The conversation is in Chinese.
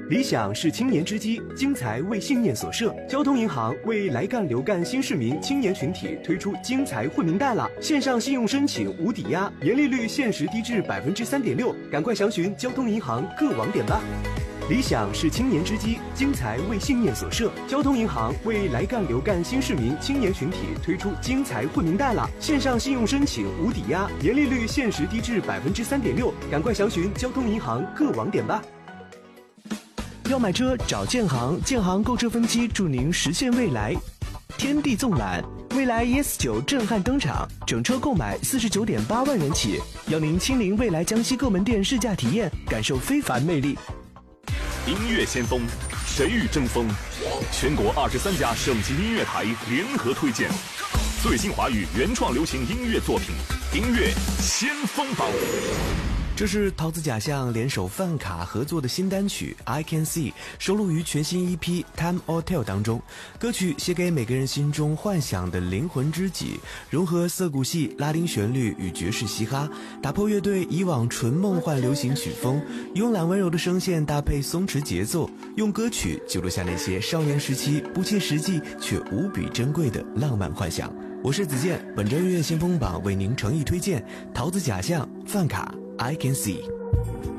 理想是青年之基，精才为信念所设。交通银行为来干留干新市民青年群体推出精才惠民贷了，线上信用申请无抵押，年利率限时低至3.6%，赶快详询交通银行各网点吧。理想是青年之基，精才为信念所设。交通银行为来干留干新市民青年群体推出精才惠民贷了，线上信用申请无抵押，年利率限时低至3.6%，赶快详询交通银行各网点吧。要买车找建行，建行购车分期助您实现未来。天地纵览，蔚来 ES9 震撼登场，整车购买49.8万元起，邀您亲临蔚来江西各门店试驾体验，感受非凡魅力。 音乐先锋，谁与争锋？全国23家省级音乐台联合推荐最新华语原创流行音乐作品，音乐先锋榜。 这是桃子假象联手饭卡合作的新单曲 I Can See， 收录于全新 EP Time or Tell 当中。歌曲写给每个人心中幻想的灵魂知己，融合涩谷系、拉丁旋律与爵士嘻哈，打破乐队以往纯梦幻流行曲风，慵懒温柔的声线搭配松弛节奏，用歌曲记录下那些少年时期不切实际却无比珍贵的浪漫幻想。我是子健，本周音乐先锋榜为您诚意推荐桃子假象饭卡I Can See。